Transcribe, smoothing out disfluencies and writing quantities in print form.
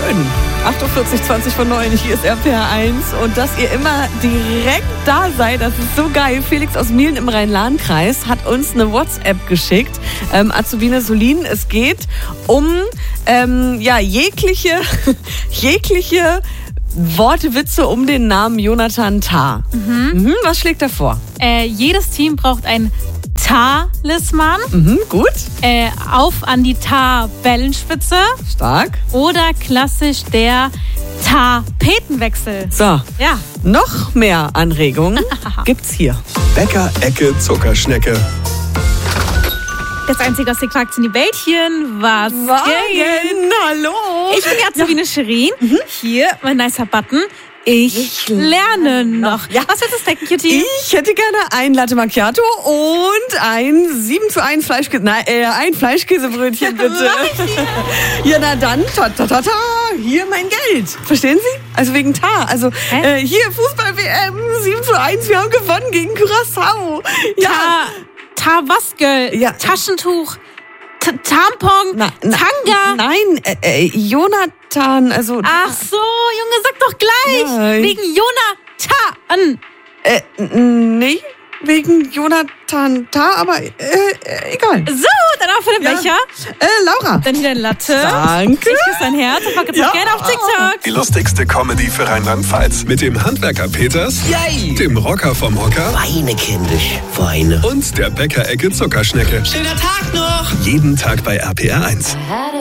schön. 48:20 von 9, hier ist RPR1 und dass ihr immer direkt da seid, das ist so geil. Felix aus Mielen im Rhein-Lahn-Kreis hat uns eine WhatsApp geschickt. Azubine Solin, es geht um jegliche Wortwitze um den Namen Jonathan Tah. Was schlägt er vor? Jedes Team braucht ein Talisman. Gut. Auf an die Tafellenspitze. Stark. Oder klassisch der Tapetenwechsel. So, Ja. noch mehr Anregungen gibt's hier. Bäcker-Ecke Zuckerschnecke. Das einzige aus den Quarks in die Bällchen, was geht? Wagen, hallo. Ich bin die Azubine Shirin. Hier, mein nicer Button. Ich lerne noch. Ja. Was willst du snacken, Cutie? Ich hätte gerne ein Latte Macchiato und ein 7:1 ein Fleischkäsebrötchen, bitte. Ja, na dann, hier mein Geld. Verstehen Sie? Also wegen Tar. Also hier Fußball-WM 7:1, wir haben gewonnen gegen Curaçao. Ja. Tawaske, Ja. Taschentuch, Tampon, Tanga. Nein, Jonathan, also... Ach so, Junge, sag doch gleich. Nein. Wegen Jonathan. Nee, wegen Jonathan Tah, aber egal. So, dann auch für den Ja. Becher. Laura. Dann wieder ein Latte. Danke. Ich küsse dein Herz und pack jetzt auch gerne auf TikTok. Die lustigste Comedy für Rheinland-Pfalz. Mit dem Handwerker Peters, Yay! dem Rocker vom Hocker Weine, kindisch, Weine. und der Bäcker-Ecke Zuckerschnecke. Schöner Tag noch! Jeden Tag bei RPR1.